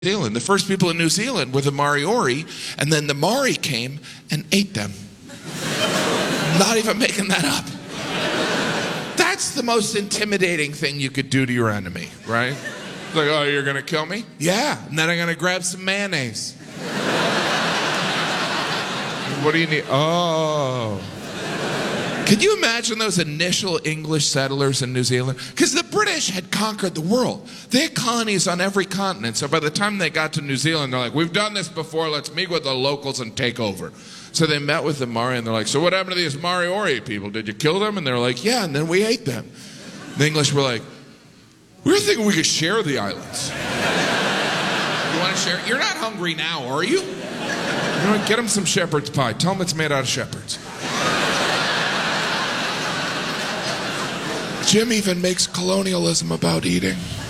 Zealand. The first people in New Zealand were the Maori, and then the Maori came and ate them. Not even making that up. That's the most intimidating thing you could do to your enemy, right? Like, oh, you're gonna kill me? Yeah, and then I'm gonna grab some mayonnaise. What do you need? Oh. Could you imagine those initial English settlers in New Zealand? Because the British had conquered the world. They had colonies on every continent. So by the time they got to New Zealand, they're like, we've done this before. Let's meet with the locals and take over. So they met with the Maori, and they're like, so what happened to these Maori people? Did you kill them? And they're like, yeah, and then we ate them. The English were like, we were thinking we could share the islands. You want to share? You're not hungry now, are you? You know what? Get them some shepherd's pie. Tell them it's made out of shepherds. Jim even makes colonialism about eating.